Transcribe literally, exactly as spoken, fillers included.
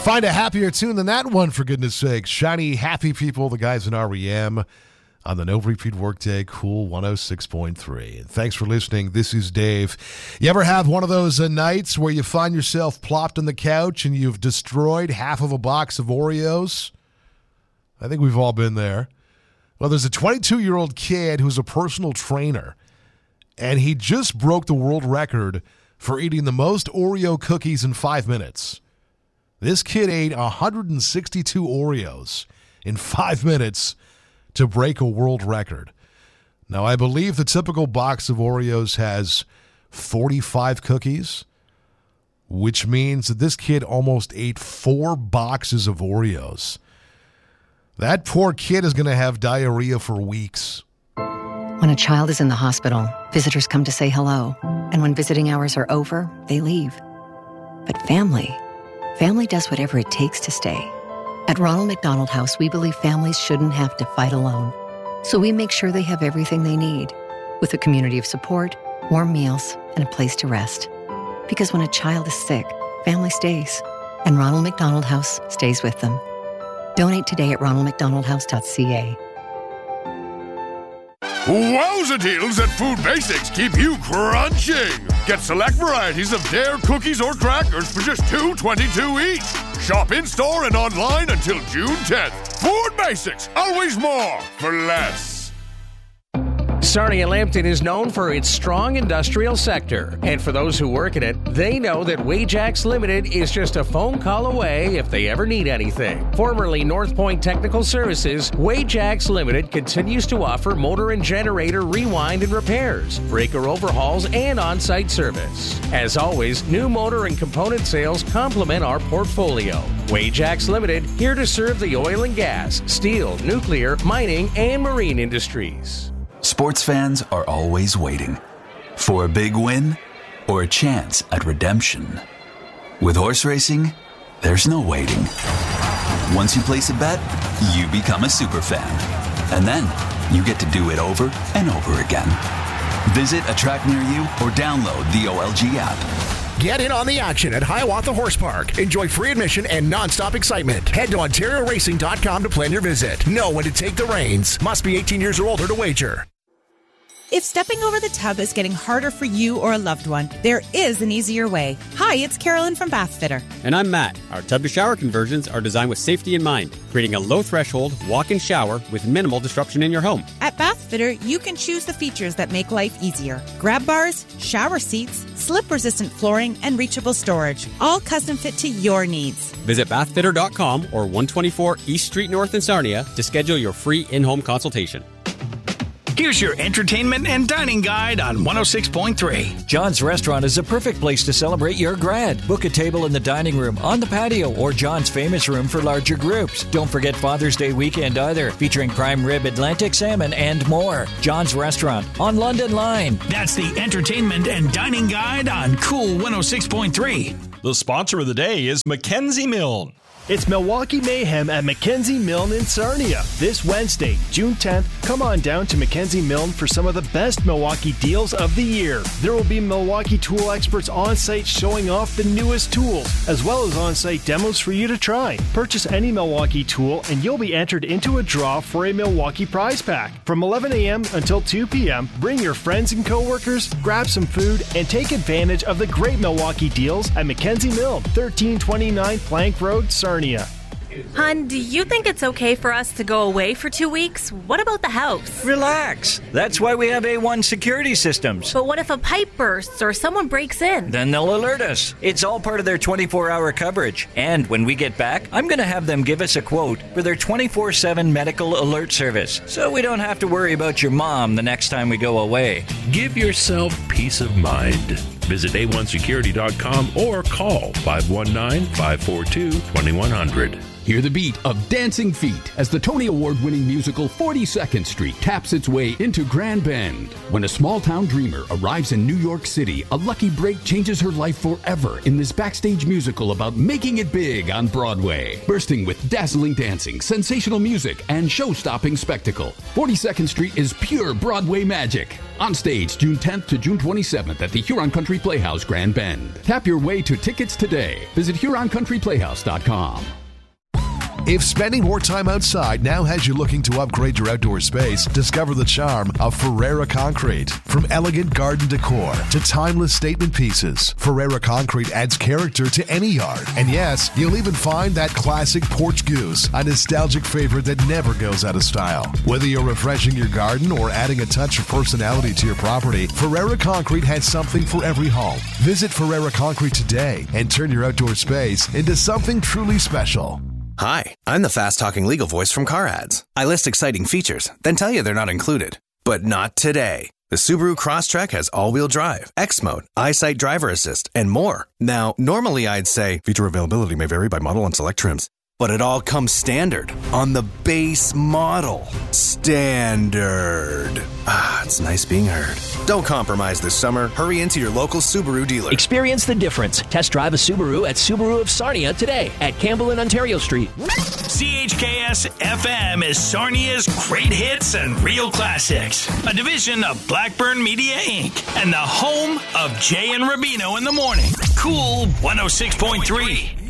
Find a happier tune than that one, for goodness sake. Shiny, happy people, the guys in R E M on the No Repeat Workday, Cool one oh six point three. And thanks for listening. This is Dave. You ever have one of those uh, nights where you find yourself plopped on the couch and you've destroyed half of a box of Oreos? I think we've all been there. Well, there's a twenty-two-year-old kid who's a personal trainer, and he just broke the world record for eating the most Oreo cookies in five minutes. This kid ate one hundred sixty-two Oreos in five minutes to break a world record. Now, I believe the typical box of Oreos has forty-five cookies, which means that this kid almost ate four boxes of Oreos. That poor kid is going to have diarrhea for weeks. When a child is in the hospital, visitors come to say hello. And when visiting hours are over, they leave. But family, family does whatever it takes to stay. At Ronald McDonald House, we believe families shouldn't have to fight alone. So we make sure they have everything they need, with a community of support, warm meals, and a place to rest. Because when a child is sick, family stays. And Ronald McDonald House stays with them. Donate today at ronald mcdonald house dot c a. Wowza deals at Food Basics keep you crunching. Get select varieties of Dare cookies or crackers for just two dollars and twenty-two cents each. Shop in-store and online until June tenth. Food Basics, always more for less. Sarnia Lambton is known for its strong industrial sector. And for those who work in it, they know that Wajax Limited is just a phone call away if they ever need anything. Formerly North Point Technical Services, Wajax Limited continues to offer motor and generator rewind and repairs, breaker overhauls, and on-site service. As always, new motor and component sales complement our portfolio. Wajax Limited, here to serve the oil and gas, steel, nuclear, mining, and marine industries. Sports fans are always waiting for a big win or a chance at redemption. With horse racing, there's no waiting. Once you place a bet, you become a super fan. And then you get to do it over and over again. Visit a track near you or download the O L G app. Get in on the action at Hiawatha Horse Park. Enjoy free admission and nonstop excitement. Head to ontario racing dot com to plan your visit. Know when to take the reins. Must be eighteen years or older to wager. If stepping over the tub is getting harder for you or a loved one, there is an easier way. Hi, it's Carolyn from Bath Fitter. And I'm Matt. Our tub-to-shower conversions are designed with safety in mind, creating a low-threshold walk-in shower with minimal disruption in your home. At Bath Fitter, you can choose the features that make life easier. Grab bars, shower seats, slip-resistant flooring, and reachable storage, all custom fit to your needs. Visit bath fitter dot com or one twenty-four East Street North in Sarnia to schedule your free in-home consultation. Here's your entertainment and dining guide on one oh six point three. John's Restaurant is a perfect place to celebrate your grad. Book a table in the dining room, on the patio, or John's Famous Room for larger groups. Don't forget Father's Day weekend either, featuring prime rib, Atlantic salmon, and more. John's Restaurant on London Line. That's the entertainment and dining guide on Cool one oh six point three. The sponsor of the day is Mackenzie Milne. It's Milwaukee Mayhem at Mackenzie Milne in Sarnia. This Wednesday, June tenth, come on down to Mackenzie Milne for some of the best Milwaukee deals of the year. There will be Milwaukee tool experts on site showing off the newest tools, as well as on-site demos for you to try. Purchase any Milwaukee tool and you'll be entered into a draw for a Milwaukee prize pack. From eleven a.m. until two p.m., bring your friends and coworkers, grab some food, and take advantage of the great Milwaukee deals at Mackenzie Milne, thirteen twenty-nine Plank Road, Sarnia. Hun, do you think it's okay for us to go away for two weeks? What about the house? Relax. That's why we have A one security systems. But what if a pipe bursts or someone breaks in? Then they'll alert us. It's all part of their twenty-four hour coverage. And when we get back, I'm going to have them give us a quote for their twenty-four seven medical alert service, so we don't have to worry about your mom the next time we go away. Give yourself peace of mind. Visit A one security dot com or call five one nine, five four two, two one zero zero. Hear the beat of Dancing Feet as the Tony Award-winning musical forty-second Street taps its way into Grand Bend. When a small-town dreamer arrives in New York City, a lucky break changes her life forever in this backstage musical about making it big on Broadway. Bursting with dazzling dancing, sensational music, and show-stopping spectacle, forty-second Street is pure Broadway magic. On stage June tenth to June twenty-seventh at the Huron Country Playhouse, Grand Bend. Tap your way to tickets today. Visit Huron Country Playhouse dot com. If spending more time outside now has you looking to upgrade your outdoor space, discover the charm of Ferreira Concrete. From elegant garden decor to timeless statement pieces, Ferreira Concrete adds character to any yard. And yes, you'll even find that classic porch goose, a nostalgic favorite that never goes out of style. Whether you're refreshing your garden or adding a touch of personality to your property, Ferreira Concrete has something for every home. Visit Ferreira Concrete today and turn your outdoor space into something truly special. Hi, I'm the fast-talking legal voice from Car Ads. I list exciting features, then tell you they're not included. But not today. The Subaru Crosstrek has all-wheel drive, X Mode, EyeSight driver assist, and more. Now, normally I'd say feature availability may vary by model and select trims, but it all comes standard on the base model. Standard. Ah, it's nice being heard. Don't compromise this summer. Hurry into your local Subaru dealer. Experience the difference. Test drive a Subaru at Subaru of Sarnia today at Campbell and Ontario Street. C H K S F M is Sarnia's great hits and real classics. A division of Blackburn Media Incorporated and the home of Jay and Rubino in the morning. Cool one oh six point three.